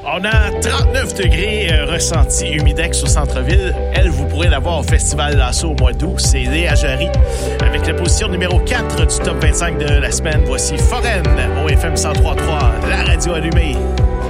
On a 39 degrés ressenti humidex au centre-ville. Elle, vous pourrez la voir au Festival Lasso au mois d'août. C'est Léa Jarry. Avec la position numéro 4 du top 25 de la semaine, voici Foreign au FM 103.3, la radio allumée.